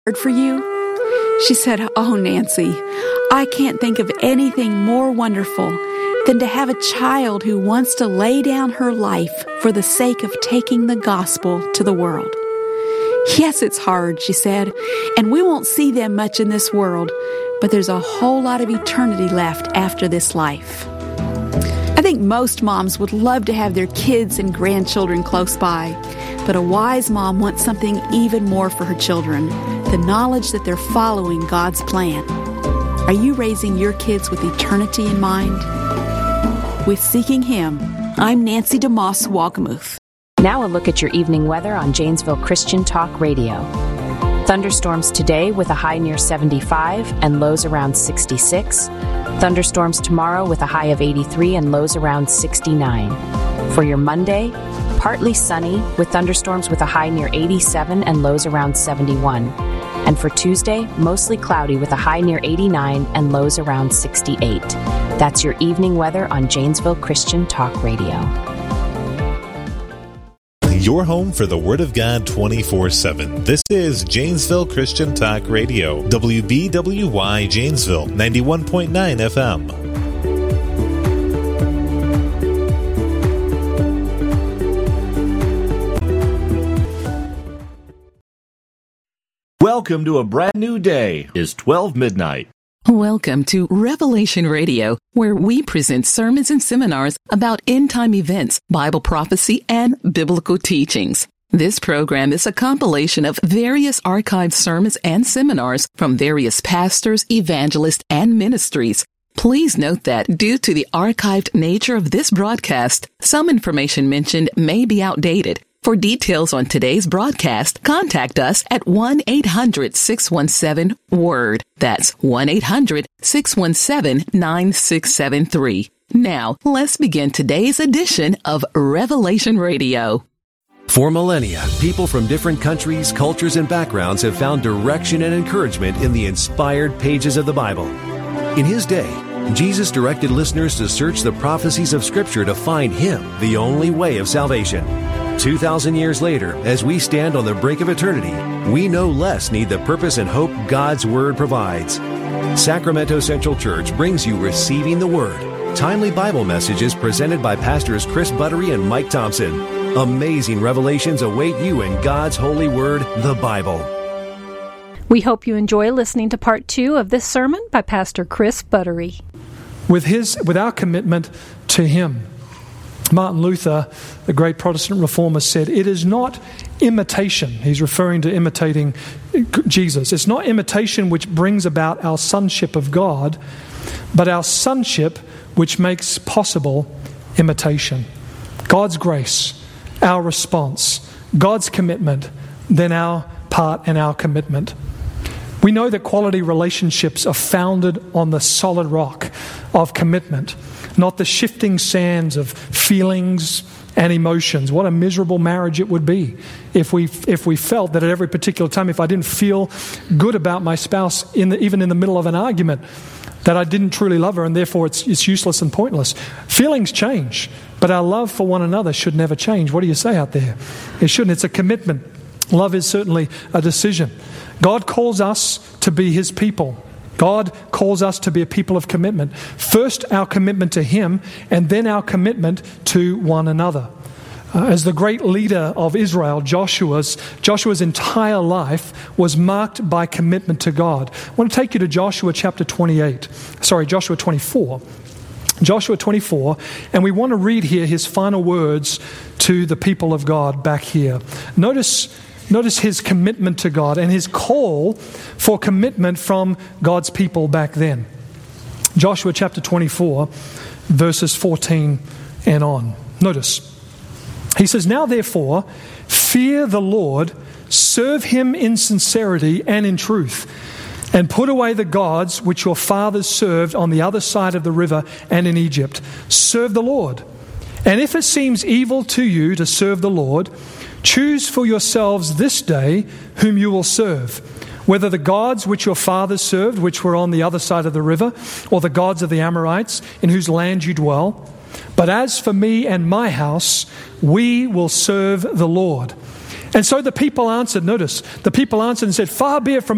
for you? She said, "Oh, Nancy, I can't think of anything more wonderful than to have a child who wants to lay down her life for the sake of taking the gospel to the world." "Yes, it's hard," she said, "and we won't see them much in this world, but there's a whole lot of eternity left after this life." I think most moms would love to have their kids and grandchildren close by, but a wise mom wants something even more for her children, the knowledge that they're following God's plan. Are you raising your kids with eternity in mind? With Seeking Him, I'm Nancy DeMoss Wagamuth. Now a look at your evening weather on Janesville Christian Talk Radio. Thunderstorms today with a high near 75 and lows around 66. Thunderstorms tomorrow with a high of 83 and lows around 69. For your Monday, partly sunny with thunderstorms with a high near 87 and lows around 71. And for Tuesday, mostly cloudy with a high near 89 and lows around 68. That's your evening weather on Janesville Christian Talk Radio. Your home for the Word of God 24/7. This is Janesville Christian Talk Radio. WBWY Janesville, 91.9 FM. Welcome to a brand new day. It's 12 midnight. Welcome to Revelation Radio, where we present sermons and seminars about end-time events, Bible prophecy, and biblical teachings. This program is a compilation of various archived sermons and seminars from various pastors, evangelists, and ministries. Please note that due to the archived nature of this broadcast, some information mentioned may be outdated. For details on today's broadcast, contact us at 1-800-617-WORD. That's 1-800-617-9673. Now, let's begin today's edition of Revelation Radio. For millennia, people from different countries, cultures, and backgrounds have found direction and encouragement in the inspired pages of the Bible. In His day, Jesus directed listeners to search the prophecies of Scripture to find Him, the only way of salvation. 2,000 years later, as we stand on the brink of eternity, we no less need the purpose and hope God's Word provides. Sacramento Central Church brings you Receiving the Word, timely Bible messages presented by Pastors Chris Buttery and Mike Thompson. Amazing revelations await you in God's holy Word, the Bible. We hope you enjoy listening to part 2 of this sermon by Pastor Chris Buttery. With our commitment to Him. Martin Luther, the great Protestant reformer, said, "It is not imitation." He's referring to imitating Jesus. "It's not imitation which brings about our sonship of God, but our sonship which makes possible imitation." God's grace, our response, God's commitment, then our part and our commitment. We know that quality relationships are founded on the solid rock of commitment, not the shifting sands of feelings and emotions. What a miserable marriage it would be if we felt that at every particular time, if I didn't feel good about my spouse, even in the middle of an argument, that I didn't truly love her and therefore it's useless and pointless. Feelings change, but our love for one another should never change. What do you say out there? It shouldn't. It's a commitment. Love is certainly a decision. God calls us to be His people. God calls us to be a people of commitment. First, our commitment to Him, and then our commitment to one another. As the great leader of Israel, Joshua's entire life was marked by commitment to God. I want to take you to Joshua 24. Joshua 24, and we want to read here his final words to the people of God back here. Notice his commitment to God and his call for commitment from God's people back then. Joshua chapter 24, verses 14 and on. Notice. He says, "Now therefore, fear the Lord, serve Him in sincerity and in truth, and put away the gods which your fathers served on the other side of the river and in Egypt. Serve the Lord. And if it seems evil to you to serve the Lord, choose for yourselves this day whom you will serve, whether the gods which your fathers served, which were on the other side of the river, or the gods of the Amorites, in whose land you dwell. But as for me and my house, we will serve the Lord." And so the people answered, notice, the people answered and said, "Far be it from